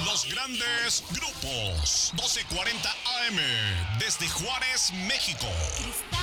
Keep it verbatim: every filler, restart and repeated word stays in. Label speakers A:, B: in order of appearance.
A: Los grandes grupos. doce cuarenta A M desde Juárez, México.